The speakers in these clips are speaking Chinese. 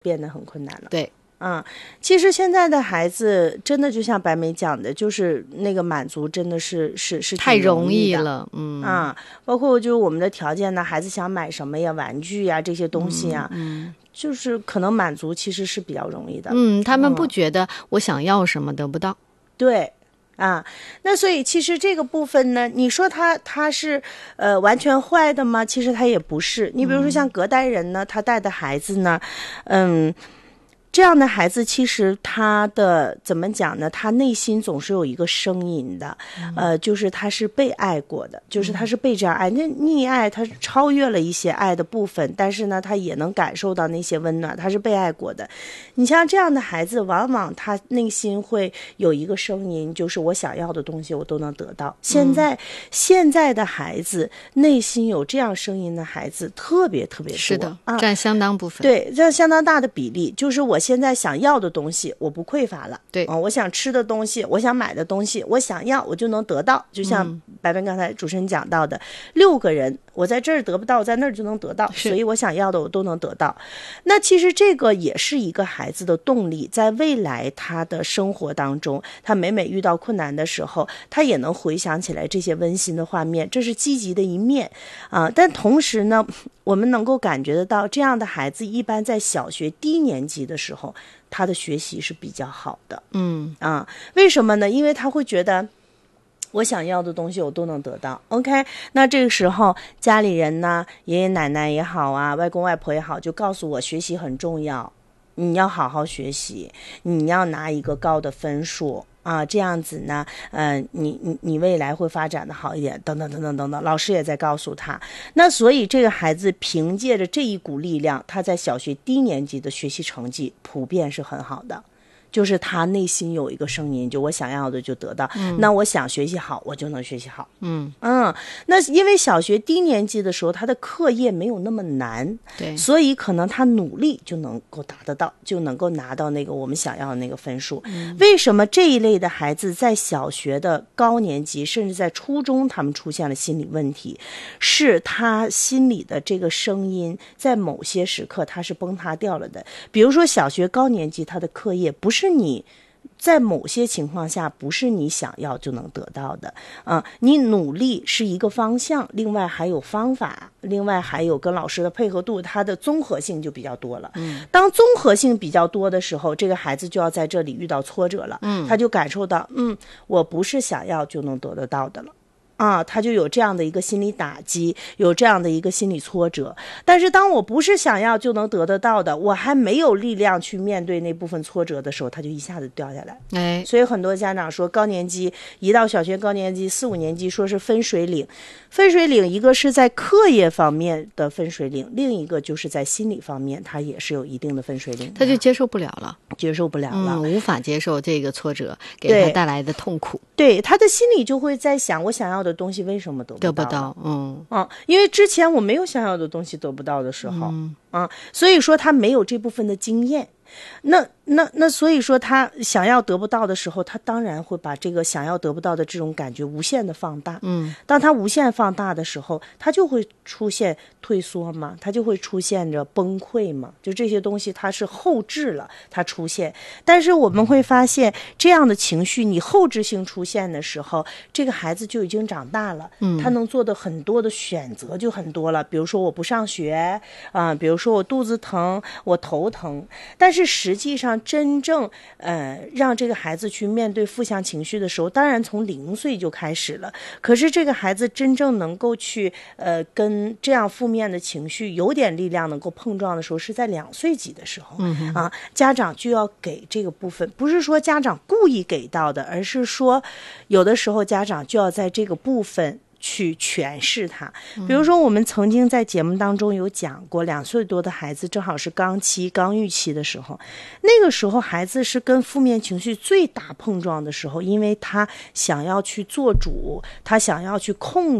变得很困难了。 对。 其实现在的孩子真的就像白梅讲的，就是那个满足真的是太容易了，包括就是我们的条件呢，孩子想买什么呀，玩具呀这些东西呀，就是可能满足其实是比较容易的。 他们不觉得我想要什么得不到。 对。那所以其实这个部分呢，你说他是完全坏的吗？其实他也不是。你比如说像隔代人呢，他带的孩子呢，这样的孩子其实他的怎么讲呢？他内心总是有一个声音的，就是他是被爱过的，就是他是被这样爱。那溺爱他超越了一些爱的部分，但是呢，他也能感受到那些温暖，他是被爱过的。你像这样的孩子，往往他内心会有一个声音，就是我想要的东西我都能得到。现在的孩子内心有这样声音的孩子特别特别多， 是的，占相当部分。 对，占相当大的比例。就是我现在想要的东西我不匮乏了， 对， 我想吃的东西，我想买的东西，我想要我就能得到。就像白白刚才主持人讲到的，6个人我在这儿得不到，我在那儿就能得到，所以我想要的我都能得到。那其实这个也是一个孩子的动力，在未来他的生活当中，他每遇到困难的时候，他也能回想起来这些温馨的画面，这是积极的一面但同时呢，我们能够感觉得到，这样的孩子一般在小学低年级的时候，他的学习是比较好的。为什么呢？因为他会觉得我想要的东西我都能得到。 OK， 那这个时候家里人呢，爷爷奶奶也好啊，外公外婆也好，就告诉我学习很重要，你要好好学习，你要拿一个高的分数这样子呢你未来会发展的好一点，等等等等等等，老师也在告诉他。那所以这个孩子凭借着这一股力量，他在小学低年级的学习成绩普遍是很好的，就是他内心有一个声音，就我想要的就得到，那我想学习好我就能学习好。那因为小学低年级的时候他的课业没有那么难， 对， 所以可能他努力就能够达得到，就能够拿到那个我们想要的那个分数。为什么这一类的孩子在小学的高年级甚至在初中他们出现了心理问题，是他心里的这个声音在某些时刻他是崩塌掉了的。比如说小学高年级他的课业不是你在某些情况下不是你想要就能得到的你努力是一个方向，另外还有方法，另外还有跟老师的配合度，它的综合性就比较多了。当综合性比较多的时候，这个孩子就要在这里遇到挫折了。他就感受到我不是想要就能得到的了他就有这样的一个心理打击，有这样的一个心理挫折。但是当我不是想要就能得到的，我还没有力量去面对那部分挫折的时候，他就一下子掉下来。所以很多家长说高年级一到小学高年级4、5年级说是分水岭，分水岭一个是在课业方面的分水岭，另一个就是在心理方面他也是有一定的分水岭， 他就接受不了了， 无法接受这个挫折给他带来的痛苦。 对，他的心里就会在想，我想要的东西为什么得不到？因为之前我没有想要的东西得不到的时候所以说他没有这部分的经验。那所以说他想要得不到的时候，他当然会把这个想要得不到的这种感觉无限的放大。当他无限放大的时候，他就会出现退缩嘛，他就会出现着崩溃嘛，就这些东西它是后置了它出现。但是我们会发现这样的情绪你后置性出现的时候，这个孩子就已经长大了，他能做的很多的选择就很多了。比如说我不上学比如说我肚子疼，我头疼。但是实际上真正让这个孩子去面对负向情绪的时候，当然从0岁就开始了，可是这个孩子真正能够去跟这样负面的情绪有点力量能够碰撞的时候，是在2岁几的时候家长就要给这个部分，不是说家长故意给到的，而是说有的时候家长就要在这个部分去诠释它。比如说我们曾经在节目当中有讲过，2岁多的孩子正好是刚预期的时候，那个时候孩子是跟负面情绪最大碰撞的时候，因为他想要去做主，他想要去控制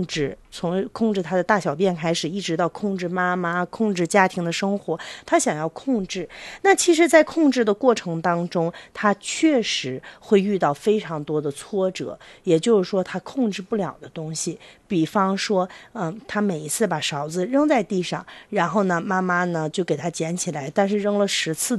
从控制他的大小便开始，一直到控制妈妈，控制家庭的生活，他想要控制。那其实在控制的过程当中，他确实会遇到非常多的挫折，也就是说他控制不了的东西。比方说他每一次把勺子扔在地上，然后呢妈妈呢就给他捡起来，但是扔了10次